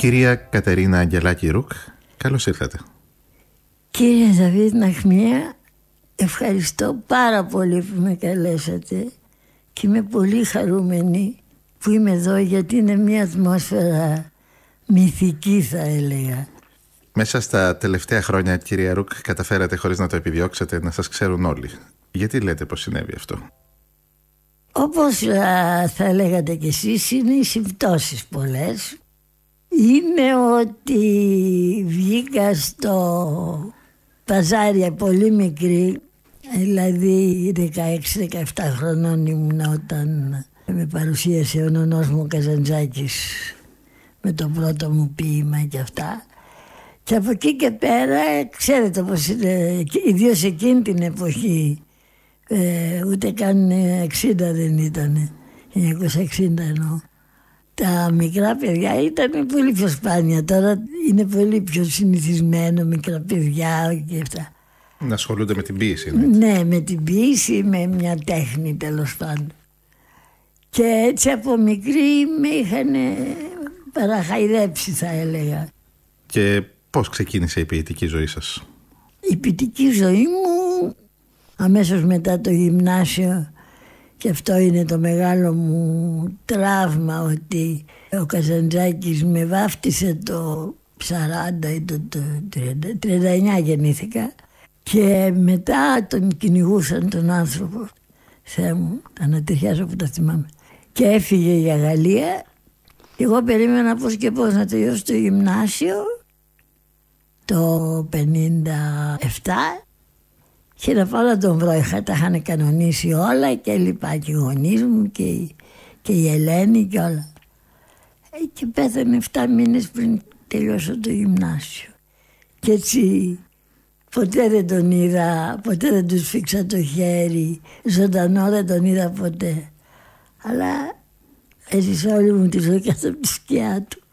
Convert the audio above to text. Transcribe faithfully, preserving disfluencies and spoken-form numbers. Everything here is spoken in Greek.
Κυρία Κατερίνα Αγγελάκη Ρουκ, καλώς ήρθατε. Κύριε Δαβίδ Ναχμία, ευχαριστώ πάρα πολύ που με καλέσατε και είμαι πολύ χαρούμενη που είμαι εδώ, γιατί είναι μια ατμόσφαιρα μυθική, θα έλεγα. Μέσα στα τελευταία χρόνια, κυρία Ρουκ, καταφέρατε χωρίς να το επιδιώξετε να σας ξέρουν όλοι. Γιατί λέτε πως συνέβη αυτό? Όπως α, θα λέγατε κι εσείς, είναι οι συμπτώσεις πολλές. Είναι ότι βγήκα στο παζάρια πολύ μικρή, δηλαδή δεκαέξι δεκαεπτά χρονών ήμουν όταν με παρουσίασε ο νονός μου Καζαντζάκης με το πρώτο μου ποίημα και αυτά. Και από εκεί και πέρα, ξέρετε πως είναι, ιδίως εκείνη την εποχή, ε, ούτε καν εξήντα δεν ήταν, χίλια εννιακόσια εξήντα εννοώ. Τα μικρά παιδιά ήταν πολύ πιο σπάνια. Τώρα είναι πολύ πιο συνηθισμένο μικρά παιδιά και αυτά. Να ασχολούνται με την ποίηση. Ναι, ναι, με την ποίηση, με μια τέχνη τέλος πάντων. Και έτσι από μικρή με είχαν παραχαϊδέψει, θα έλεγα. Και πώς ξεκίνησε η ποιητική ζωή σας? Η ποιητική ζωή μου αμέσως μετά το γυμνάσιο, και αυτό είναι το μεγάλο μου τραύμα, ότι ο Καζαντζάκης με βάφτισε το σαράντα ή το, το τριάντα, τριάντα εννιά γεννήθηκα, και μετά τον κυνηγούσαν τον άνθρωπο. Θεέ μου, τα ανατριχιάζω που τα θυμάμαι. Και έφυγε για Γαλλία. Εγώ περίμενα πώς και πώς να τελειώσω το γυμνάσιο το πενήντα επτά και να πάω να τον βρω. Είχα, τα είχαν κανονίσει όλα και λοιπά, και οι γονείς μου και, και η Ελένη και όλα. Ε, και πέθανε εφτά μήνες πριν τελειώσω το γυμνάσιο. Και έτσι ποτέ δεν τον είδα, ποτέ δεν του σφίξα το χέρι, ζωντανό δεν τον είδα ποτέ. Αλλά έζησα όλη μου τη ζωή κάτω από τη σκιά του.